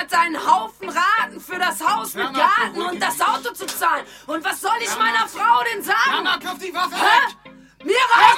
hat einen Haufen Raten für das Haus mit Garten und das Auto zu zahlen. Und was soll ich meiner Frau denn sagen? Mama, kauf die Waffe weg! Mir reicht